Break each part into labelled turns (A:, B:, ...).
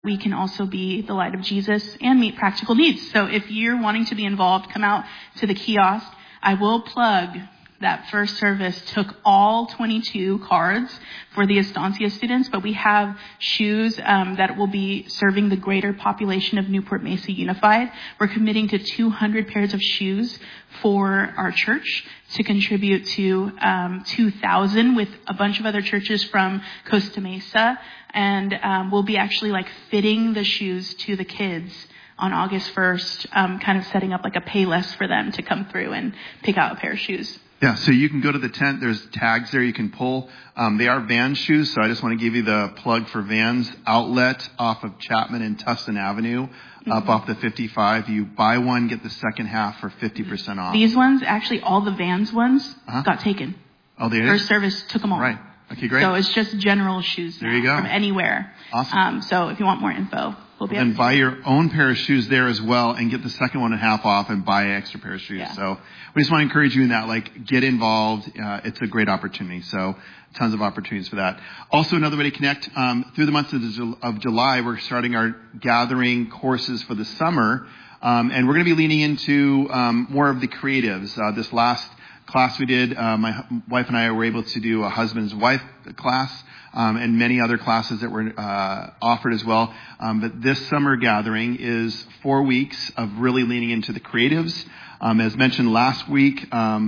A: we can also be the light of Jesus and meet practical needs. So if you're wanting to be involved, come out to the kiosk. I will plug that first service took all 22 cards for the Estancia students, but we have shoes that will be serving the greater population of Newport Mesa Unified. We're committing to 200 pairs of shoes for our church to contribute to 2,000 with a bunch of other churches from Costa Mesa. And we'll be actually fitting the shoes to the kids on August 1st, kind of setting up a Payless for them to come through and pick out a pair of shoes.
B: Yeah, so you can go to the tent. There's tags there you can pull. They are Vans shoes, so I just want to give you the plug for Vans Outlet off of Chapman and Tustin Avenue, up off the 55. You buy one, get the second half for 50% off.
A: These ones, actually all the Vans ones, got taken.
B: Oh, they did?
A: First service took them all.
B: Right. Okay, great.
A: So it's just general shoes now,
B: there you go.
A: From anywhere.
B: Awesome.
A: So if you want more info, we'll be able
B: and buy your own pair of shoes there as well and get the second one at half off and buy an extra pair of shoes.
A: Yeah.
B: So we just want to encourage you in that, get involved. It's a great opportunity. So tons of opportunities for that. Also, another way to connect, through the month of July, we're starting our gathering courses for the summer. And we're going to be leaning into more of the creatives. This last class we did, my wife and I were able to do a husband's wife class, and many other classes that were offered as well. But this summer gathering is 4 weeks of really leaning into the creatives. As mentioned last week,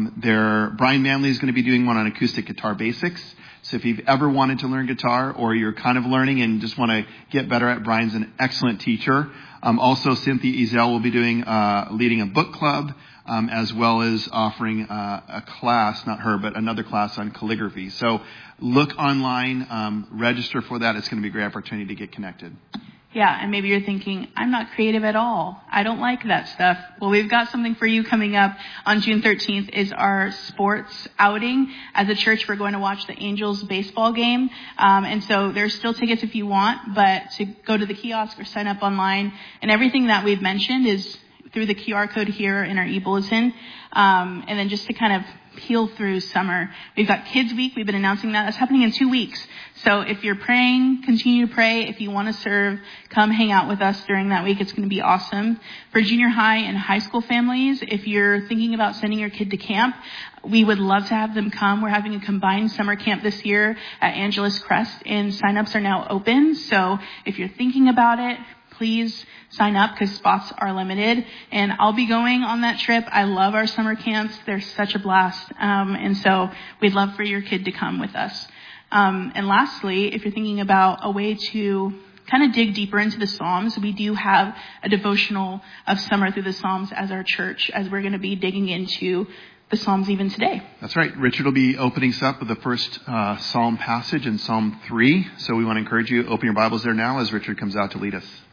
B: Brian Manley is going to be doing one on acoustic guitar basics. So if you've ever wanted to learn guitar or you're kind of learning and just want to get better at, Brian's an excellent teacher. Also, Cynthia Ezel will be leading a book club, as well as offering a class, not her, but another class on calligraphy. So look online, register for that. It's going to be a great opportunity to get connected.
A: Yeah, and maybe you're thinking, I'm not creative at all. I don't like that stuff. Well, we've got something for you coming up on June 13th is our sports outing. As a church, we're going to watch the Angels baseball game. And so there's still tickets if you want, but to go to the kiosk or sign up online. And everything that we've mentioned is through the QR code here in our e-bulletin. And then just to kind of peel through summer, we've got Kids Week. We've been announcing that. That's happening in 2 weeks. So if you're praying, continue to pray. If you want to serve, come hang out with us during that week. It's going to be awesome. For junior high and high school families, if you're thinking about sending your kid to camp, we would love to have them come. We're having a combined summer camp this year at Angeles Crest, and signups are now open. So if you're thinking about it, please sign up because spots are limited. And I'll be going on that trip. I love our summer camps. They're such a blast. And so we'd love for your kid to come with us. And lastly, if you're thinking about a way to kind of dig deeper into the Psalms, we do have a devotional of summer through the Psalms as our church, as we're going to be digging into the Psalms even today.
B: That's right. Richard will be opening us up with the first Psalm passage in Psalm 3. So we want to encourage you, open your Bibles there now as Richard comes out to lead us.